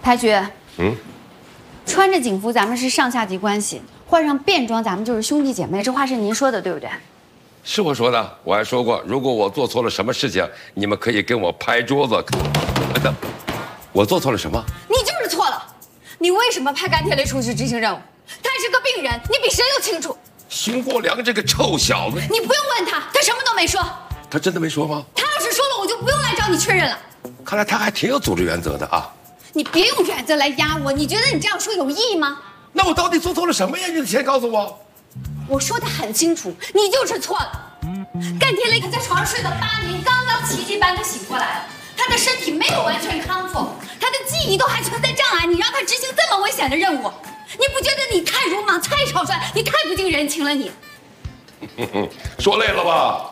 排局，穿着警服咱们是上下级关系，换上便装咱们就是兄弟姐妹，这话是您说的对不对？ 是我说的，我还说过，如果我做错了什么事情，你们可以跟我拍桌子。等，我做错了什么？ 你就是错了，你为什么派甘铁雷出去执行任务？他是个病人，你比谁都清楚。 邢国良这个臭小子， 你不用问他，他什么都没说。 他真的没说吗？ 他要是说了，我就不用来找你确认了。 看来他还挺有组织原则的啊。 你别用原则来压我，你觉得你这样说有意义吗？ 那我到底做错了什么呀？你得先告诉我。 我说的很清楚，你就是错了。甘铁雷在床上睡了8年，刚刚奇迹般的醒过来了，他的身体没有完全康复，他的记忆都还存在障碍，你让他执行这么危险的任务，你不觉得你太鲁莽、太草率，你太不近人情了你？ 说累了吧？